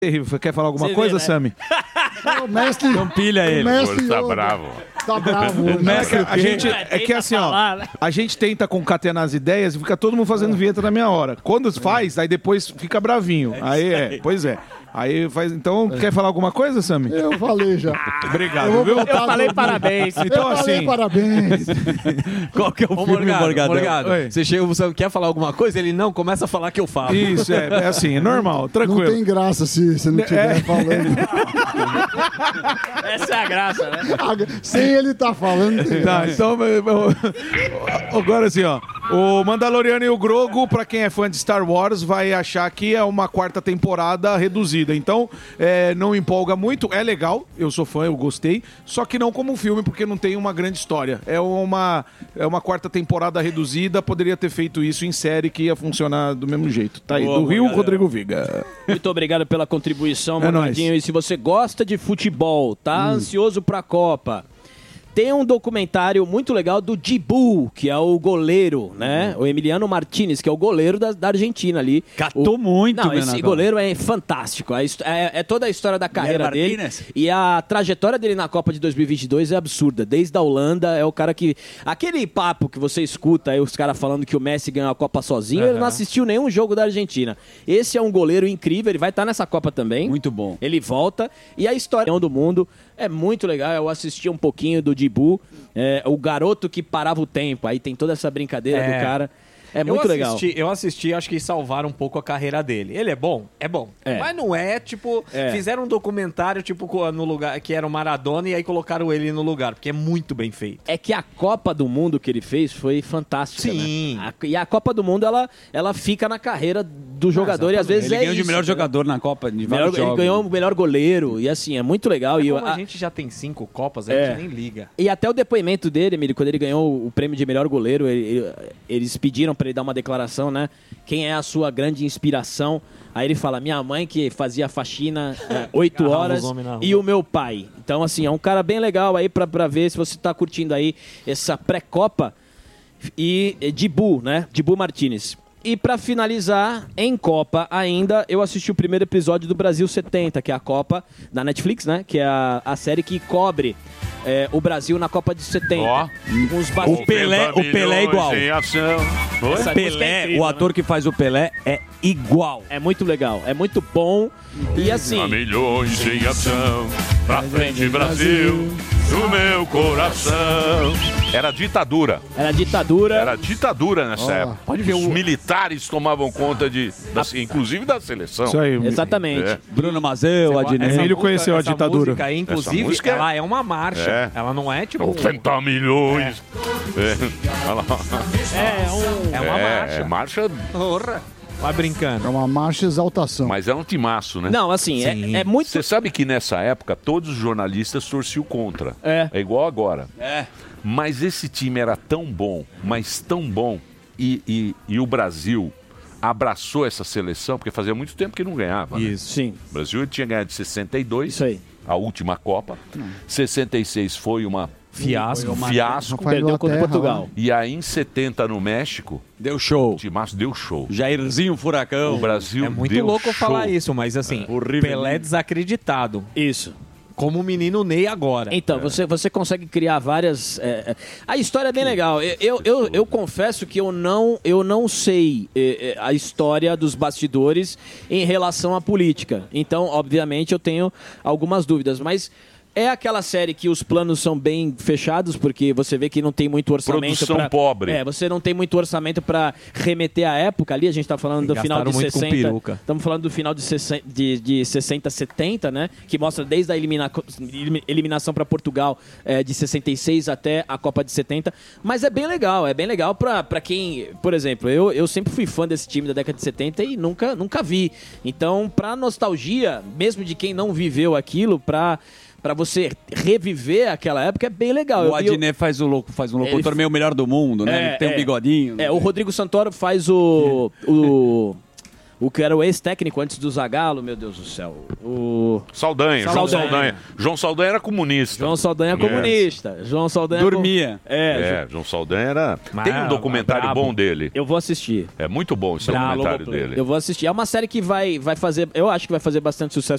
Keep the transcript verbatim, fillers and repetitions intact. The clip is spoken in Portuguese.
Quer falar alguma Você coisa, vê, né? Sami? O mestre... Não pilha ele. O mestre Tá Yoda. bravo. Tá bravo. O mestre, a gente, É, é que tenta assim, ó, falar, né? a gente tenta concatenar as ideias e fica todo mundo fazendo vinheta na minha hora. Quando faz, aí depois fica bravinho. Aí é, pois é. Aí faz. Então, quer falar alguma coisa, Sami? Eu falei já. Obrigado, Eu vou viu? botar Eu falei no- parabéns. Então, Eu falei assim. parabéns. Qual que é o Ô, filme, Morgado, Morgadão? Morgado, Oi. você chega, você quer falar alguma coisa, ele não, começa a falar que eu falo. Isso, é, é assim, é normal, Não tranquilo. tem graça se você não estiver É. falando. Essa é a graça, né? Sem ele tá falando. não tem Tá, graça. então. Agora assim, ó. O Mandaloriano e o Grogu, pra quem é fã de Star Wars, vai achar que é uma quarta temporada reduzida. Então, é, não empolga muito. É legal, eu sou fã, eu gostei. Só que não como um filme, porque não tem uma grande história. É uma, é uma quarta temporada reduzida. Poderia ter feito isso em série que ia funcionar do mesmo jeito. Tá aí, Boa, do Rio, Morgadão. Rodrigo Viga. Muito obrigado pela contribuição, É Morgadinho. nóis. E se você gosta de futebol, tá Hum. ansioso pra Copa, tem um documentário muito legal do Dibu, que é o goleiro, né? O Emiliano Martinez, que é o goleiro da, da Argentina ali. Catou O- muito, Não, meu esse Nadal. goleiro é fantástico. A his- É, é toda a história da carreira dele. Martinez? E a trajetória dele na Copa de dois mil e vinte e dois é absurda. Desde a Holanda, é o cara que... Aquele papo que você escuta aí, os caras falando que o Messi ganhou a Copa sozinho, ele não assistiu nenhum jogo da Argentina. Esse é um goleiro incrível, ele vai estar nessa Copa também. Muito bom. Ele volta. E a história do mundo é muito legal. Eu assisti um pouquinho do Dibu, é, o garoto que parava o tempo. Aí tem toda essa brincadeira É. do cara. É muito eu legal. assisti, Eu assisti, acho que salvaram um pouco a carreira dele. Ele é bom? É bom. É. Mas não é, tipo, É. fizeram um documentário, tipo, co- no lugar que era o Maradona e aí colocaram ele no lugar, porque é muito bem feito. É que a Copa do Mundo que ele fez foi fantástica. Sim. Né? A- e a Copa do Mundo, ela, ela fica na carreira do jogador e às vezes Ele é ganhou isso, de melhor né? jogador na Copa de Melhor- vários ele jogos. ganhou o melhor goleiro. E assim, é muito legal. E, eu- Como a- a gente já tem cinco Copas, a É. gente nem liga. e até o depoimento dele, Emílio, quando ele ganhou o prêmio de melhor goleiro, ele- ele- eles pediram pra ele dar uma declaração, né? Quem é a sua grande inspiração? Aí ele fala, minha mãe que fazia faxina é, oito Agarrava horas os homens na rua. e o meu pai. Então, assim, é um cara bem legal aí pra, pra ver se você tá curtindo aí essa pré-copa. E e Dibu, né? Dibu Martinez. E pra finalizar, em Copa ainda, eu assisti o primeiro episódio do Brasil setenta, que é a Copa da Netflix, né? Que é a, a série que cobre é, o Brasil na Copa de setenta. Ó. Com os O bastidores. Pelé, o Pelé é igual. Em ação. Oi? Essa música é Pelé, incrível, o ator que faz o Pelé é igual. É muito legal, é muito bom. E assim, Há milhões em ação. Pra frente, Brasil. Do meu coração. Era ditadura. era ditadura. Era ditadura nessa Ó, época. pode ver Os o- militares tomavam conta de, da- inclusive da seleção. Isso aí. Exatamente. É. Bruno Mazeu, Adnet. é Essa Emílio música- conheceu a essa ditadura. música aí, inclusive, Essa música é- ela é uma marcha. É. Ela não é tipo. oitenta milhões. É. Olha lá. É, um... É uma É, marcha. é marcha, Porra. Vai brincando. É uma marcha exaltação. mas é um timaço, né? Não, assim, Sim. é, é muito. Você sabe que nessa época todos os jornalistas torciam contra. É. É igual agora. É. Mas esse time era tão bom, mas tão bom, e, e, e o Brasil abraçou essa seleção, porque fazia muito tempo que não ganhava. né? Isso. Sim, O Brasil tinha ganhado de sessenta e dois, isso aí. a última Copa. sessenta e seis foi uma Fiasco. um fiasco. Rafael Perdeu contra Inglaterra, Portugal. lá. E aí em setenta no México, Deu show. o timaço deu show. Jairzinho Furacão. O Brasil É muito deu louco show. falar isso, mas assim, horrível. Pelé desacreditado. Isso. Como o menino Ney agora. Então, você, você consegue criar várias. é, é, A história é bem legal. Eu, eu, eu, eu confesso que eu não, eu não sei é, é, a história dos bastidores em relação à política. Então, obviamente, eu tenho algumas dúvidas. Mas. É aquela série que os planos são bem fechados, porque você vê que não tem muito orçamento. Produção pra- pobre. É, você não tem muito orçamento para remeter à época ali. A gente está falando do final de Gastaram muito com sessenta. peruca. Estamos falando do final de, sessenta, de, de sessenta, setenta, né? Que mostra desde a elimina- eliminação para Portugal é, de sessenta e seis até a Copa de setenta. Mas é bem legal, é bem legal para quem, por exemplo, eu, eu sempre fui fã desse time da década de setenta e nunca, nunca vi. Então, para nostalgia, mesmo de quem não viveu aquilo, para para você reviver aquela época, é bem legal. O Eu vi o- Adnet faz, o louco, faz um locutor Ele- meio melhor do mundo, né? É, Ele tem é. um bigodinho. É, o Rodrigo Santoro faz o. o o que era o ex-técnico antes do Zagallo, meu Deus do céu. O... Saldanha, João Saldanha. Saldanha. João Saldanha era comunista. João Saldanha é comunista. João Saldanha Dormia. É, É, João Saldanha era... Mas Tem um era documentário brabo. bom dele. eu vou assistir. É muito bom esse Bravo. documentário dele. Eu vou assistir. É uma série que vai, vai fazer, eu acho que vai fazer bastante sucesso